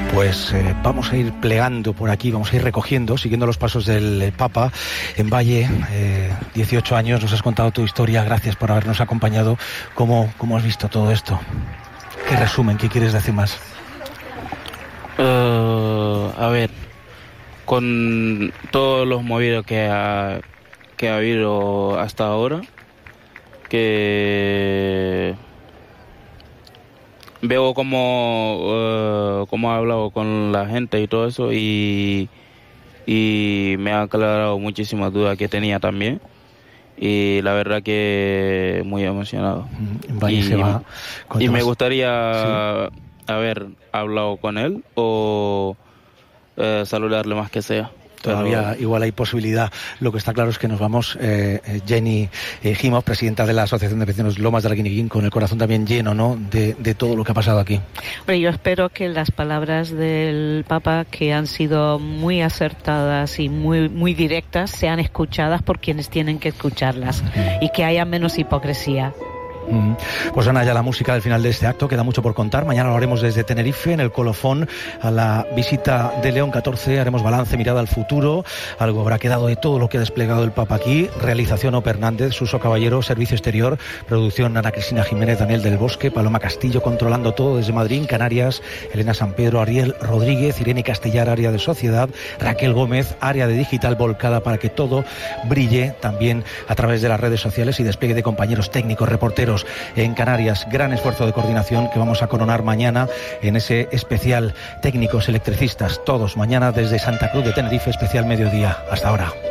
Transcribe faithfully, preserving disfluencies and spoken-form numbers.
Pues eh, vamos a ir plegando por aquí, vamos a ir recogiendo, siguiendo los pasos del eh, Papa en Valle. Eh, dieciocho años, nos has contado tu historia, gracias por habernos acompañado. ¿Cómo, cómo has visto todo esto? ¿Qué resumen? ¿Qué quieres decir más? Uh, a ver, con todos los movidos que ha, que ha habido hasta ahora, que veo cómo, uh, cómo ha hablado con la gente y todo eso, y, y me ha aclarado muchísimas dudas que tenía también, y la verdad que muy emocionado. Valle y, se va y me gustaría sí. haber hablado con él o uh, saludarle más que sea. Todavía Pero... igual hay posibilidad. Lo que está claro es que nos vamos, eh, Jenny eh, Gimos, presidenta de la Asociación de Vecinos Lomas de Arguineguín, con el corazón también lleno, ¿no?, de, de todo lo que ha pasado aquí. Pero yo espero que las palabras del Papa, que han sido muy acertadas y muy, muy directas, sean escuchadas por quienes tienen que escucharlas, mm. y que haya menos hipocresía. Pues Ana, ya la música del final de este acto, queda mucho por contar. Mañana lo haremos desde Tenerife, en el colofón, a la visita de León catorce, haremos balance, mirada al futuro. Algo habrá quedado de todo lo que ha desplegado el Papa aquí. Realización Ope Hernández, Suso Caballero, Servicio Exterior, producción Ana Cristina Jiménez, Daniel del Bosque, Paloma Castillo, controlando todo desde Madrid, Canarias, Elena San Pedro, Ariel Rodríguez, Irene Castellar, área de sociedad, Raquel Gómez, área de digital volcada para que todo brille también a través de las redes sociales, y despliegue de compañeros técnicos, reporteros en Canarias. Gran esfuerzo de coordinación que vamos a coronar mañana en ese especial técnicos electricistas, todos mañana desde Santa Cruz de Tenerife, especial mediodía. Hasta ahora.